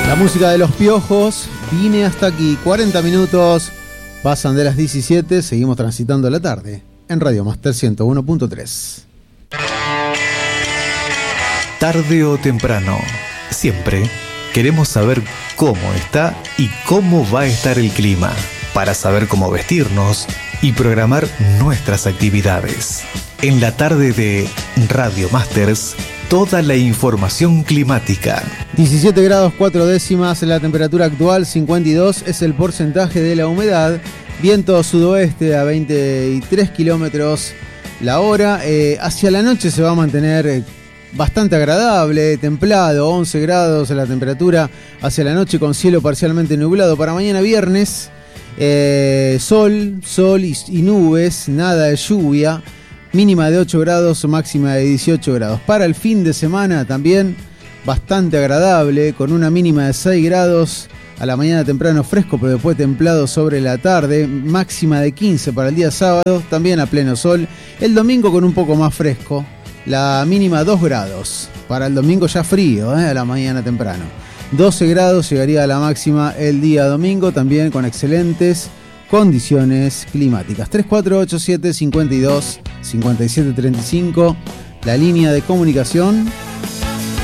La música de Los Piojos, vine hasta aquí. 40 minutos, pasan de las 17, seguimos transitando la tarde en Radio Master 101.3. Tarde o temprano, siempre queremos saber cómo está y cómo va a estar el clima, para saber cómo vestirnos y programar nuestras actividades. En la tarde de Radio Masters, toda la información climática. 17 grados 4 décimas la temperatura actual, 52 es el porcentaje de la humedad, viento sudoeste a 23 kilómetros la hora. Hacia la noche se va a mantener bastante agradable, templado, 11 grados la temperatura hacia la noche con cielo parcialmente nublado. Para mañana viernes, sol y nubes, nada de lluvia. Mínima de 8 grados, máxima de 18 grados. Para el fin de semana también bastante agradable, con una mínima de 6 grados. A la mañana temprano fresco, pero después templado sobre la tarde. Máxima de 15 para el día sábado, también a pleno sol. El domingo con un poco más fresco. La mínima 2 grados. Para el domingo ya frío, a la mañana temprano. 12 grados llegaría a la máxima el día domingo, también con excelentes condiciones climáticas. 3487 52 57 35, la línea de comunicación.